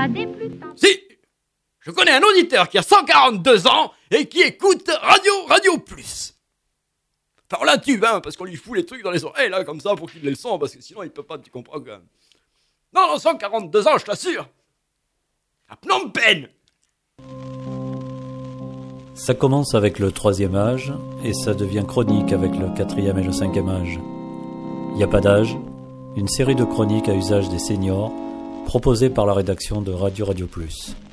pas des plus tendres. Si, je connais un auditeur qui a 142 ans et qui écoute Radio Plus. Enfin, on la tue, hein, parce qu'on lui fout les trucs dans les oreilles, là, comme ça, pour qu'il les sent, parce que sinon, il peut pas, tu comprends, quand même. Non, 142 ans, je t'assure. À Phnom Penh. Ça commence avec le 3e âge et ça devient chronique avec le 4e et le 5e âge. Il n'y a pas d'âge, une série de chroniques à usage des seniors proposées par la rédaction de Radio Plus.